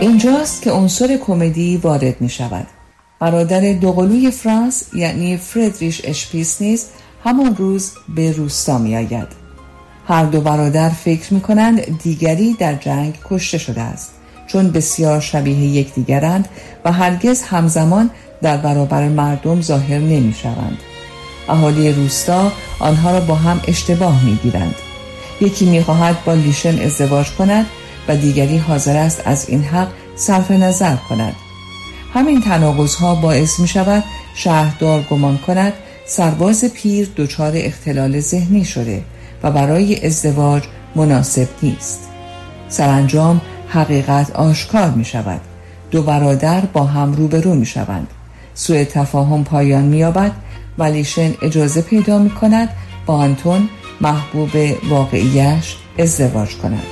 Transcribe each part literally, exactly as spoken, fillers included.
اینجاست که عنصر کمدی وارد می شود. برادر دوقلوی فرانس یعنی فردریش اشپیس نیز همان روز به روستا می آید. هر دو برادر فکر می کنند دیگری در جنگ کشته شده است، چون بسیار شبیه یکدیگرند و هرگز همزمان در برابر مردم ظاهر نمی شوند. اهالی روستا آنها را با هم اشتباه می گیرند. یکی می خواهد با لیشن ازدواج کند و دیگری حاضر است از این حق صرف نظر کند. همین تناقض‌ها باعث می شود شهردار گمان کند سرباز پیر دچار اختلال ذهنی شده و برای ازدواج مناسب نیست. سرانجام حقیقت آشکار می شود. دو برادر با هم روبرو می شوند. سوء تفاهم پایان می یابد و لیشن اجازه پیدا می کند با آنتون محبوب واقعیش ازدواج کند.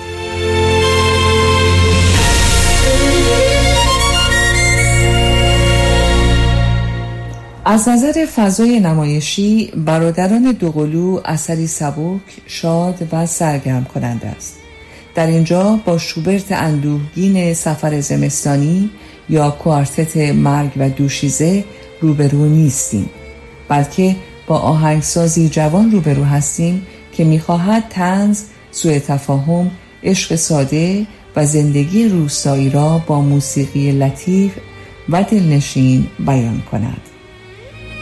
از نظر فضای نمایشی برادران دوقلو اثری سبک، شاد و سرگرم کننده است. در اینجا با شوبرت اندوهگین سفر زمستانی یا کوارتت مرگ و دوشیزه روبرو نیستیم، بلکه با آهنگسازی جوان روبرو هستیم که می‌خواهد طنز، سوء تفاهم، عشق ساده و زندگی روستایی را با موسیقی لطیف و دلنشین بیان کند.